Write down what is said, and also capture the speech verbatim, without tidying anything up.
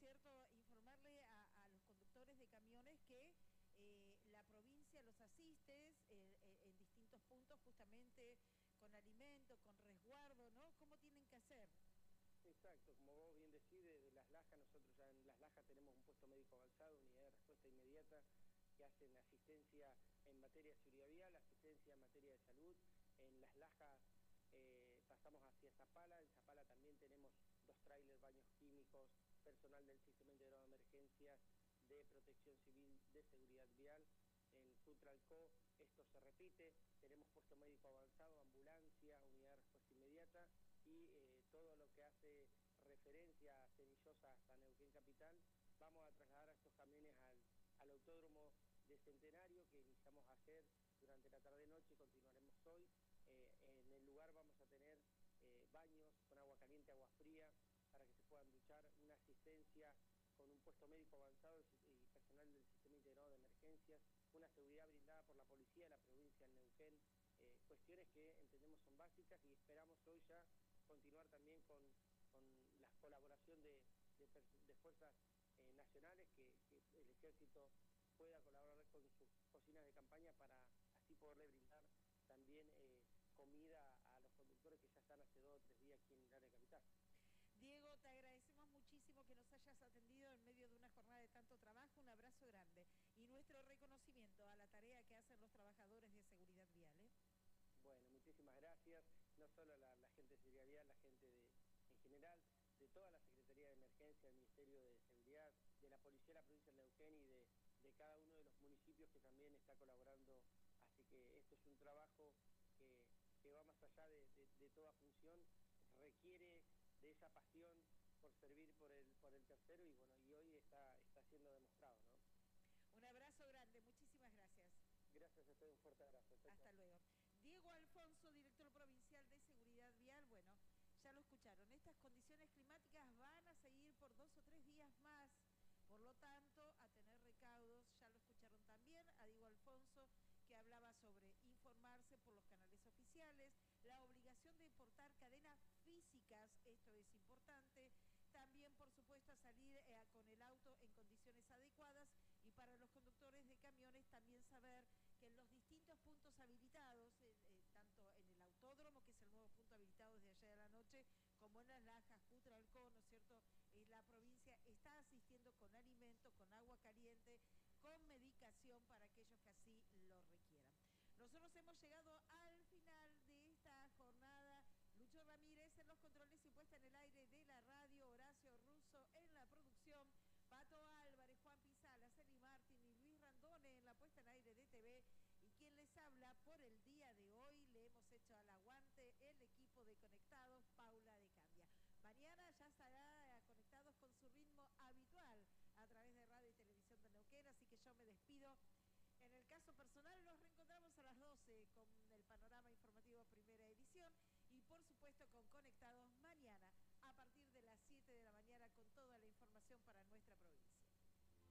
cierto?, informarle a, a los conductores de camiones que eh, la provincia los asiste eh, eh, en distintos puntos, justamente con alimento, con resguardo, ¿no? ¿Cómo tienen que hacer? Exacto, como vos bien decís, de, de Las Lajas, nosotros ya en Las Lajas tenemos un puesto médico avanzado, unidad de respuesta inmediata, que hacen asistencia en materia de seguridad vial, asistencia en materia de salud. En Las Lajas eh, pasamos hacia Zapala, en Zapala también tenemos dos trailers, baños químicos, personal del Sistema Integrado de Emergencias, de Protección Civil, de Seguridad Vial. En Cutralcó esto se repite, tenemos puesto médico avanzado, ambulancia, unidad de respuesta inmediata y eh, todo lo que hace referencia a Cenillosa hasta Neuquén Capital. Vamos a trasladar a estos camiones al, al autódromo de Centenario que iniciamos ayer durante la tarde-noche y continuaremos hoy. Eh, en el lugar vamos a tener eh, baños con agua caliente, agua fría, para que se puedan duchar, una asistencia con un puesto médico avanzado y personal del Sistema Integrado de Emergencias, una seguridad brindada por la policía de la provincia de Neuquén, eh, cuestiones que entendemos son básicas y esperamos hoy ya continuar también con, con la colaboración de, de, de fuerzas eh, nacionales, que, que el ejército pueda colaborar con sus cocinas de campaña para así poderle brindar también eh, comida a los conductores que ya están hace dos o tres días aquí en el área capital. Diego, te agradecemos muchísimo que nos hayas atendido en medio de una jornada de tanto trabajo, un abrazo grande y nuestro reconocimiento a la tarea que hacen los trabajadores de seguridad vial, ¿eh? Bueno, muchísimas gracias, no solo a la, la gente de seguridad vial, la gente de, en general, de toda la Secretaría de Emergencia, del Ministerio de Seguridad, de la Policía de la Provincia de Neuquén y de, de cada uno de los municipios que también está colaborando, así que esto es un trabajo que, que va más allá de, de, de toda función, requiere de esa pasión por servir por el, por el tercero y bueno, y hoy está, está siendo demostrado, ¿no? Un abrazo grande, muchísimas gracias. Gracias a ustedes, un fuerte abrazo. Hasta luego. Diego Alfonso, director provincial de Seguridad Vial. Bueno, ya lo escucharon, estas condiciones climáticas van a seguir por dos o tres días más, por lo tanto, a tener recaudos. Ya lo escucharon también a Diego Alfonso, que hablaba sobre informarse por los canales oficiales, la obligación de portar cadenas físicas, esto es importante. También, por supuesto, a salir eh, con el auto en condiciones adecuadas y para los conductores de camiones también saber que en los distintos puntos habilitados, eh, eh, tanto en el autódromo, que es el nuevo punto habilitado desde ayer de la noche, como en Las Lajas, Cutralcó, ¿no es cierto?, eh, la provincia está asistiendo con alimento, con agua caliente, con medicación para aquellos que así lo requieran. Nosotros hemos llegado al final de esta jornada. Lucho Ramírez en los controles y puesta en el aire de la radio, Horacio Russo en la producción, Pato Álvarez, Juan Pizala, Celi Martín y Luis Randone en la puesta en aire de T V. Y quien les habla por el día de hoy, le hemos hecho al aguante el equipo de Conectados, Paula de Candia. Mañana ya estará conectados con su ritmo habitual a través de radio y televisión de Neuquén, así que yo me despido. En el caso personal nos reencontramos a las doce con el panorama informativo primera edición y por supuesto con Conectados mañana a partir de las siete de la mañana con toda la información para nuestra provincia.